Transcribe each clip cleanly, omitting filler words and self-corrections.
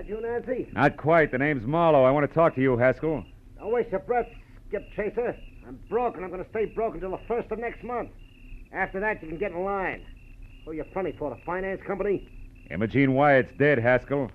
That you, Nancy? Not quite. The name's Marlowe. I want to talk to you, Haskell. Don't waste your breath, Skip Chaser. I'm broke, and I'm going to stay broke until the 1st of next month. After that, you can get in line. Who are you fronting for, the finance company? Imogene Wyatt's dead, Haskell.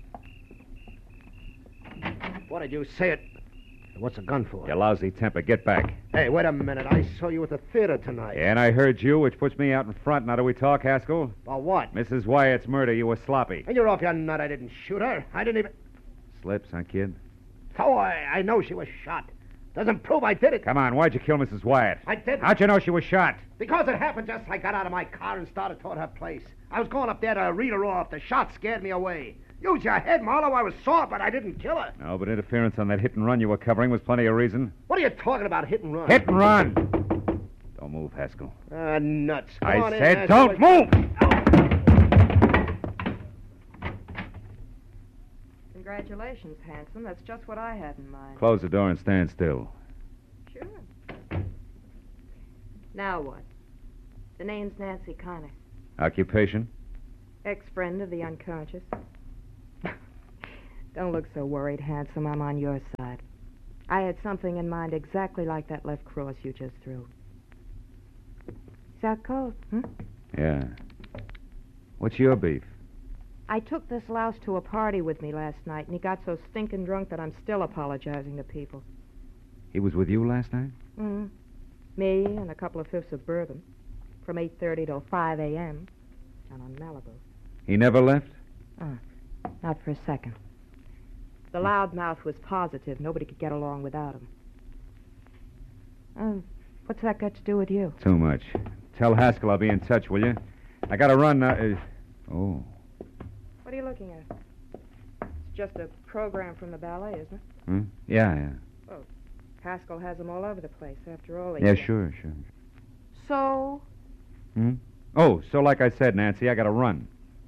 What did you say it? What's a gun for? You lousy temper. Get back. Hey, wait a minute. I saw you at the theater tonight. Yeah, and I heard you, which puts me out in front. Now do we talk, Haskell? About what? Mrs. Wyatt's murder. You were sloppy. And you're off your nut. I didn't shoot her. I didn't even... Slips, huh, kid? Oh, I know she was shot. Doesn't prove I did it. Come on, why'd you kill Mrs. Wyatt? I didn't. How'd you know she was shot? Because it happened just as I got out of my car and started toward her place. I was going up there to read her off. The shot scared me away. Use your head, Marlowe. I was sore, but I didn't kill her. No, but interference on that hit and run you were covering was plenty of reason. What are you talking about, hit and run? Hit and run! Don't move, Haskell. Nuts. Come I on said in, don't move! Congratulations, handsome. That's just what I had in mind. Close the door and stand still. Sure. Now what? The name's Nancy Connor. Occupation? Ex-friend of the unconscious. Don't look so worried, handsome. I'm on your side. I had something in mind exactly like that left cross you just threw. Is that cold, Yeah. What's your beef? I took this louse to a party with me last night, and he got so stinking drunk that I'm still apologizing to people. He was with you last night? Mm-hmm. Me and a couple of fifths of bourbon. From 8:30 till 5 a.m. down on Malibu. He never left? Not for a second. The loudmouth was positive. Nobody could get along without him. What's that got to do with you? Too much. Tell Haskell I'll be in touch, will you? I gotta run now. Oh. What are you looking at? It's just a program from the ballet, isn't it? Hmm? Yeah. Oh, Haskell has them all over the place, after all. Yeah, sure. So? Hmm? Oh, so like I said, Nancy, I gotta run.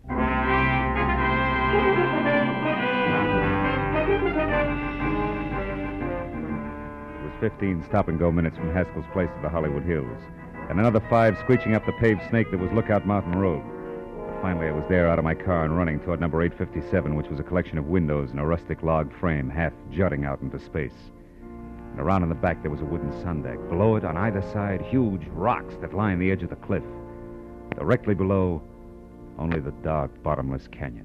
It was 15 stop-and-go minutes from Haskell's place to the Hollywood Hills, and another 5 screeching up the paved snake that was Lookout Mountain Road. But finally, I was there out of my car and running toward number 857, which was a collection of windows and a rustic log frame half jutting out into space. And around in the back, there was a wooden sun deck. Below it, on either side, huge rocks that lined the edge of the cliff. Directly below, only the dark, bottomless canyon.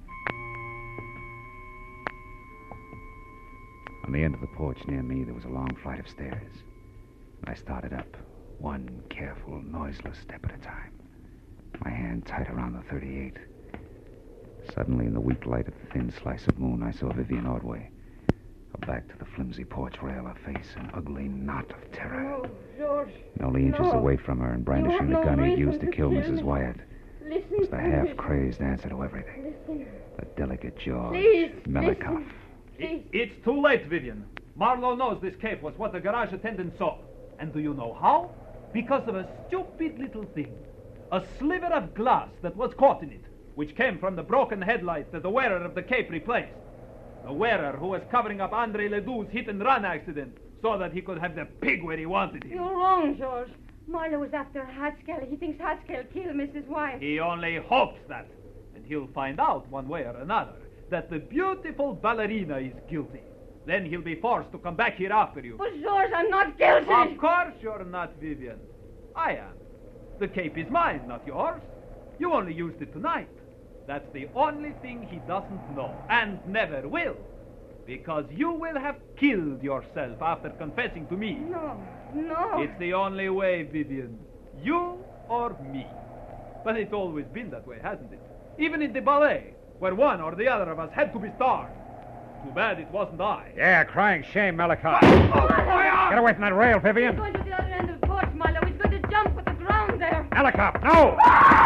On the end of the porch near me, there was a long flight of stairs. I started up, one careful, noiseless step at a time. My hand tight around the .38. Suddenly, in the weak light of the thin slice of moon, I saw Vivian Ordway. Her back to the flimsy porch rail, her face an ugly knot of terror. No, George. And only inches away from her and brandishing the gun he'd used to kill Mrs. Wyatt Listen was the to half-crazed answer to everything. Listen. The delicate George Please, Melikoff. Please. It's too late, Vivian. Marlowe knows this cape was what the garage attendant saw. And do you know how? Because of a stupid little thing. A sliver of glass that was caught in it, which came from the broken headlight that the wearer of the cape replaced. The wearer who was covering up Andre Ledoux's hit-and-run accident so that he could have the pig where he wanted him. You're wrong, George. Marlowe was after Haskell. He thinks Haskell killed Mrs. Wyatt. He only hopes that. And he'll find out one way or another that the beautiful ballerina is guilty. Then he'll be forced to come back here after you. But, George, I'm not guilty. Of course you're not, Vivian. I am. The cape is mine, not yours. You only used it tonight. That's the only thing he doesn't know, and never will. Because you will have killed yourself after confessing to me. No. It's the only way, Vivian. You or me. But it's always been that way, hasn't it? Even in the ballet, where one or the other of us had to be starved. Too bad it wasn't I. Yeah, crying shame, Melikoff. Get away from that rail, Vivian. He's going to the other end of the porch, Marlowe. He's going to jump with the ground there. Melikoff, no!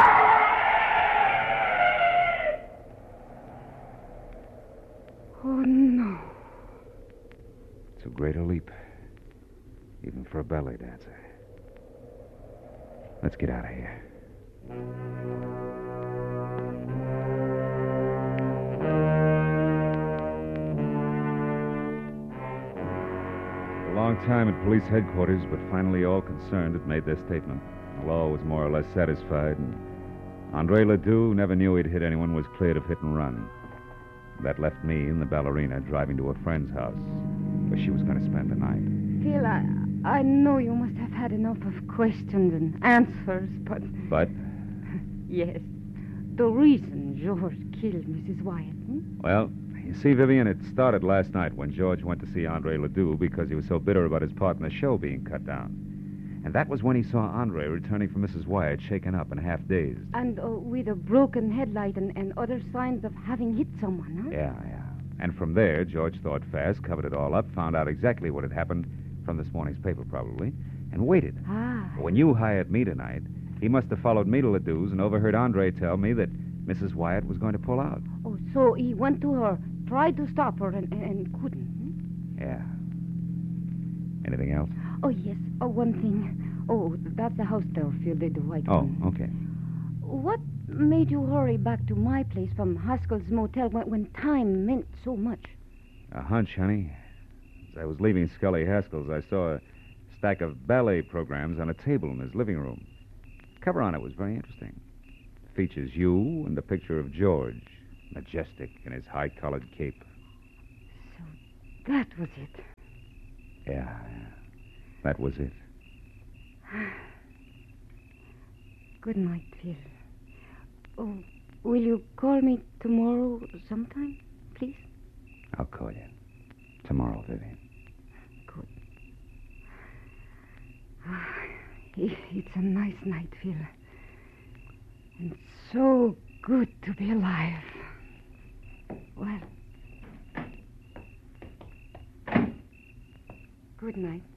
Oh, no. Too great a leap, even for a ballet dancer. Let's get out of here. A long time at police headquarters, but finally all concerned had made their statement. The law was more or less satisfied, and Andre Ledoux never knew he'd hit anyone, was cleared of hit and run. That left me and the ballerina driving to a friend's house where she was going to spend the night. Phil, I know you must have had enough of questions and answers, but... But? Yes. The reason George killed Mrs. Wyatt, Well, you see, Vivian, it started last night when George went to see Andre Ledoux because he was so bitter about his part in the show being cut down. And that was when he saw Andre returning from Mrs. Wyatt, shaken up and half-dazed. And with a broken headlight and other signs of having hit someone, huh? Yeah. And from there, George thought fast, covered it all up, found out exactly what had happened from this morning's paper, probably, and waited. When you hired me tonight, he must have followed me to Ledoux's and overheard Andre tell me that Mrs. Wyatt was going to pull out. Oh, so he went to her, tried to stop her, and couldn't. Yeah. Anything else? Oh, yes. Oh, one thing. Oh, that's the house there, Phil, the white one. Oh, okay. What made you hurry back to my place from Haskell's motel when time meant so much? A hunch, honey. As I was leaving Scully Haskell's, I saw a stack of ballet programs on a table in his living room. The cover on it was very interesting. It features you and the picture of George, majestic in his high-collared cape. So that was it. Yeah. That was it. Good night, Phil. Oh, will you call me tomorrow sometime, please? I'll call you. Tomorrow, Vivian. Good. It's a nice night, Phil. And so good to be alive. Well, good night.